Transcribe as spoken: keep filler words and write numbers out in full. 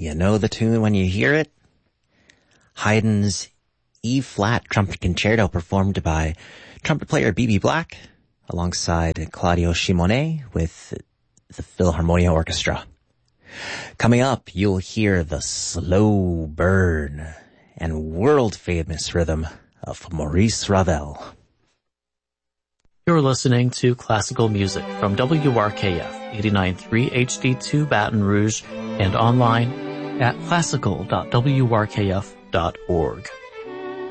You know the tune when you hear it? Haydn's E-flat trumpet concerto performed by trumpet player B B Black alongside Claudio Simonet with the Philharmonia Orchestra. Coming up, you'll hear the slow burn and world-famous rhythm of Maurice Ravel. You're listening to classical music from W R K F eighty-nine point three H D two Baton Rouge and online at classical dot w r k f dot org.